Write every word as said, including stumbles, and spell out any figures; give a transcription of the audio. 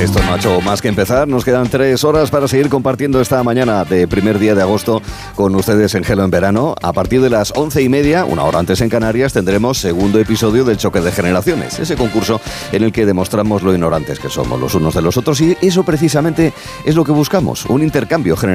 Esto no ha hecho más que empezar. Nos quedan tres horas para seguir compartiendo esta mañana de primer día de agosto con ustedes en Gelo en Verano. A partir de las once y media, una hora antes en Canarias, tendremos segundo episodio del Choque de Generaciones, ese concurso en el que demostramos lo ignorantes que somos los unos de los otros, y eso precisamente es lo que buscamos, un intercambio generacional.